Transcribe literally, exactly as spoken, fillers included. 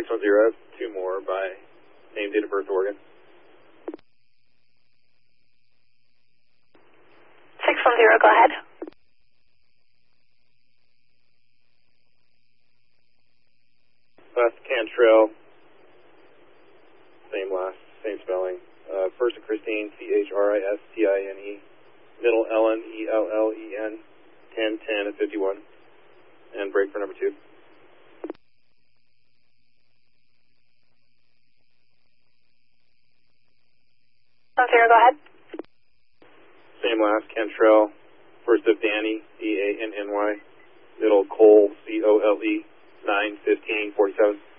six one zero, I have two more by name, date of birth, Oregon. six one zero, go ahead. Last Cantrell, same last, same spelling. Uh, first Christine, C H R I S T I N E. Middle Ellen, E L L E N, ten ten at fifty-one. And break for number two. one zero, go ahead. Same last, Cantrell. First of Danny, D A N N Y. Middle Cole, C O L E, nine fifteen forty-seven.